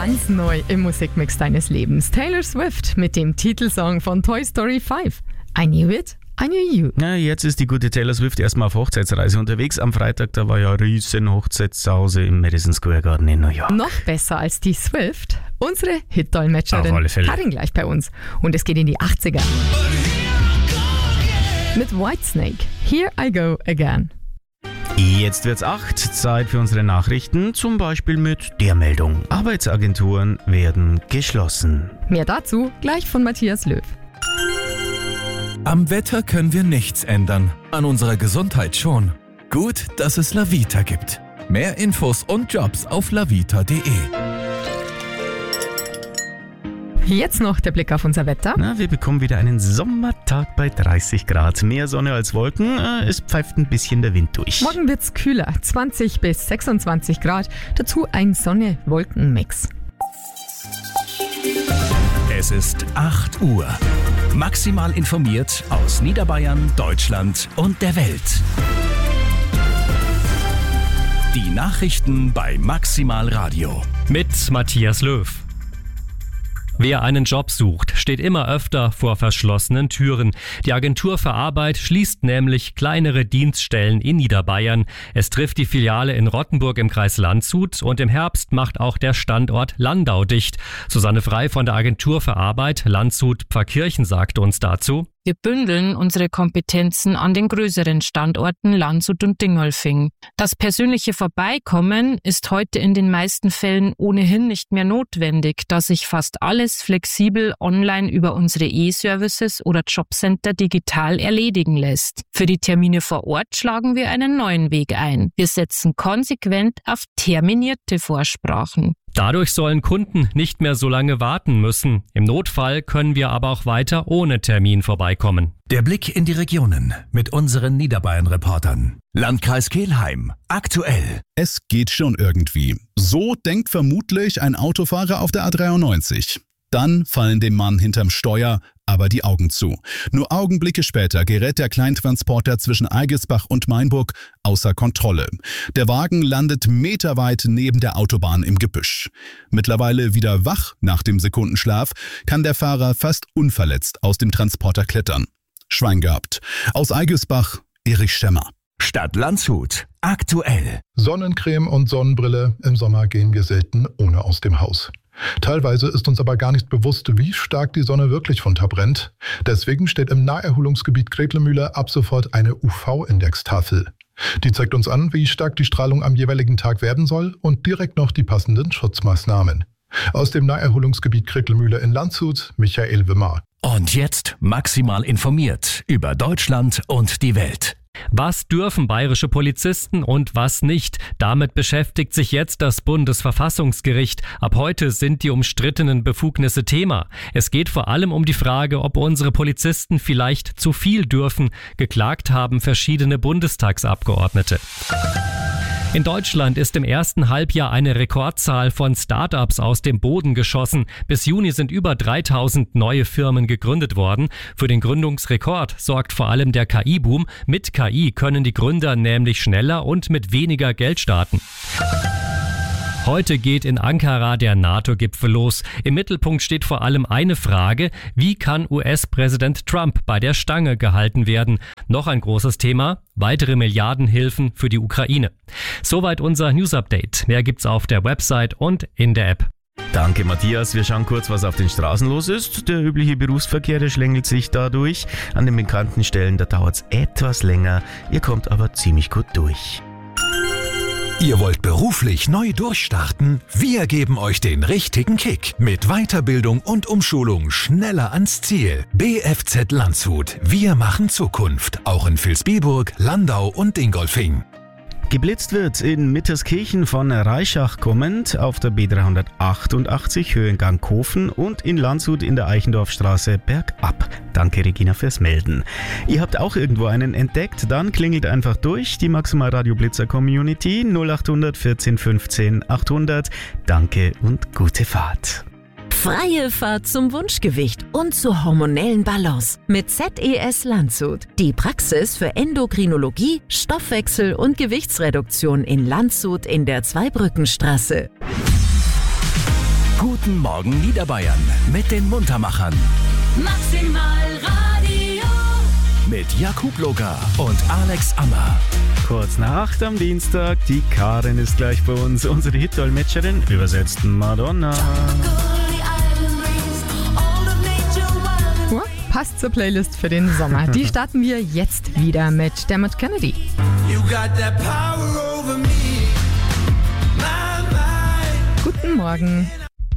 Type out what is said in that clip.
Ganz neu im Musikmix deines Lebens. Taylor Swift mit dem Titelsong von Toy Story 5. I knew it, I knew you. Ja, jetzt ist die gute Taylor Swift erstmal auf Hochzeitsreise unterwegs. Am Freitag, da war ja eine riesen Hochzeitssause im Madison Square Garden in New York. Noch besser als die Swift, unsere Hit-Dolmetscherin Auf alle Fälle. Karin gleich bei uns. Und es geht in die 80er. Mit Whitesnake, Here I Go Again. Jetzt wird's 8, Zeit für unsere Nachrichten, zum Beispiel mit der Meldung: Arbeitsagenturen werden geschlossen. Mehr dazu gleich von Matthias Löw. Am Wetter können wir nichts ändern, an unserer Gesundheit schon. Gut, dass es Lavita gibt. Mehr Infos und Jobs auf lavita.de. Jetzt noch der Blick auf unser Wetter. Wir bekommen wieder einen Sommertag bei 30 Grad. Mehr Sonne als Wolken, es pfeift ein bisschen der Wind durch. Morgen wird's kühler, 20 bis 26 Grad. Dazu ein Sonne-Wolken-Mix. Es ist 8 Uhr. Maximal informiert aus Niederbayern, Deutschland und der Welt. Die Nachrichten bei Maximal Radio. Mit Matthias Löw. Wer einen Job sucht, steht immer öfter vor verschlossenen Türen. Die Agentur für Arbeit schließt nämlich kleinere Dienststellen in Niederbayern. Es trifft die Filiale in Rottenburg im Kreis Landshut und im Herbst macht auch der Standort Landau dicht. Susanne Frei von der Agentur für Arbeit Landshut-Pfarrkirchen sagte uns dazu: Wir bündeln unsere Kompetenzen an den größeren Standorten Landshut und Dingolfing. Das persönliche Vorbeikommen ist heute in den meisten Fällen ohnehin nicht mehr notwendig, da sich fast alles flexibel online über unsere E-Services oder Jobcenter digital erledigen lässt. Für die Termine vor Ort schlagen wir einen neuen Weg ein. Wir setzen konsequent auf terminierte Vorsprachen. Dadurch sollen Kunden nicht mehr so lange warten müssen. Im Notfall können wir aber auch weiter ohne Termin vorbeikommen. Der Blick in die Regionen mit unseren Niederbayern-Reportern. Landkreis Kelheim. Aktuell. Es geht schon irgendwie. So denkt vermutlich ein Autofahrer auf der A93. Dann fallen dem Mann hinterm Steuer aber die Augen zu. Nur Augenblicke später gerät der Kleintransporter zwischen Eigelsbach und Mainburg außer Kontrolle. Der Wagen landet meterweit neben der Autobahn im Gebüsch. Mittlerweile wieder wach nach dem Sekundenschlaf, kann der Fahrer fast unverletzt aus dem Transporter klettern. Schwein gehabt. Aus Eigelsbach, Erich Schemmer. Stadt Landshut. Aktuell. Sonnencreme und Sonnenbrille. Im Sommer gehen wir selten ohne aus dem Haus. Teilweise ist uns aber gar nicht bewusst, wie stark die Sonne wirklich verbrennt. Deswegen steht im Naherholungsgebiet Gretlemühle ab sofort eine UV-Indextafel. Die zeigt uns an, wie stark die Strahlung am jeweiligen Tag werden soll und direkt noch die passenden Schutzmaßnahmen. Aus dem Naherholungsgebiet Gretlemühle in Landshut, Michael Wimmer. Und jetzt maximal informiert über Deutschland und die Welt. Was dürfen bayerische Polizisten und was nicht? Damit beschäftigt sich jetzt das Bundesverfassungsgericht. Ab heute sind die umstrittenen Befugnisse Thema. Es geht vor allem um die Frage, ob unsere Polizisten vielleicht zu viel dürfen. Geklagt haben verschiedene Bundestagsabgeordnete. In Deutschland ist im ersten Halbjahr eine Rekordzahl von Start-ups aus dem Boden geschossen. Bis Juni sind über 3000 neue Firmen gegründet worden. Für den Gründungsrekord sorgt vor allem der KI-Boom. Mit KI können die Gründer nämlich schneller und mit weniger Geld starten. Heute geht in Ankara der NATO-Gipfel los. Im Mittelpunkt steht vor allem eine Frage: Wie kann US-Präsident Trump bei der Stange gehalten werden? Noch ein großes Thema: weitere Milliardenhilfen für die Ukraine. Soweit unser News-Update. Mehr gibt's auf der Website und in der App. Danke, Matthias. Wir schauen kurz, was auf den Straßen los ist. Der übliche Berufsverkehr, der schlängelt sich dadurch. An den bekannten Stellen, da dauert's etwas länger. Ihr kommt aber ziemlich gut durch. Ihr wollt beruflich neu durchstarten? Wir geben euch den richtigen Kick. Mit Weiterbildung und Umschulung schneller ans Ziel. BFZ Landshut. Wir machen Zukunft. Auch in Vilsbiburg, Landau und Dingolfing. Geblitzt wird in Mitterskirchen von Reischach kommend, auf der B388 Höhe Ganghofen und in Landshut in der Eichendorfstraße bergab. Danke, Regina, fürs Melden. Ihr habt auch irgendwo einen entdeckt? Dann klingelt einfach durch. Die Maximal Radio Blitzer Community 0800 14 15 800. Danke und gute Fahrt. Freie Fahrt zum Wunschgewicht und zur hormonellen Balance mit ZES Landshut. Die Praxis für Endokrinologie, Stoffwechsel und Gewichtsreduktion in Landshut in der Zweibrückenstraße. Guten Morgen Niederbayern mit den Muntermachern. Maximal Radio. Mit Jakub Loga und Alex Ammer. Kurz nach 8 am Dienstag, die Karin ist gleich bei uns, unsere Hit-Dolmetscherin, übersetzt Madonna. Passt zur Playlist für den Sommer. Die starten wir jetzt wieder mit Dermot Kennedy. Guten Morgen.